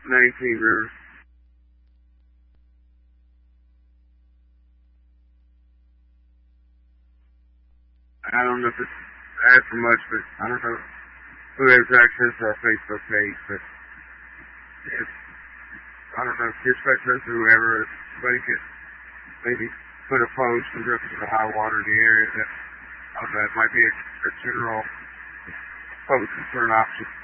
19 Rivers. I don't know if it's asked for much, but I don't know who has access to our Facebook page, but if, I don't know if dispatchers or whoever, if somebody could maybe put a post in reference to high water in the area, that might be a general post concern option.